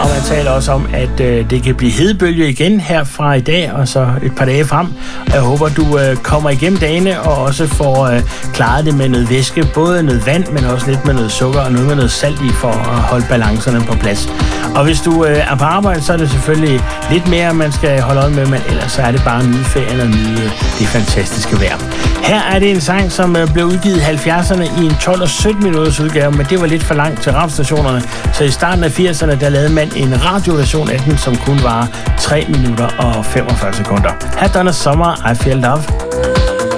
Og man taler også om, at det kan blive hedebølge igen her fra i dag og så et par dage frem. Jeg håber, du kommer igennem dagene og også får klaret det med noget væske. Både noget vand, men også lidt med noget sukker og noget med noget salt i for at holde balancerne på plads. Og hvis du er på arbejde, så er det selvfølgelig lidt mere, man skal holde øje med, men ellers så er det bare at nyde ferien og nyde det fantastiske vejr. Her er det en sang, som blev udgivet i 70'erne i en 12 og 17 minutters udgave, men det var lidt for langt til radiostationerne. Så i starten af 80'erne, der lavede man en radioversion af den, som kun var 3 minutter og 45 sekunder. Her Donna Summer, I Feel Love.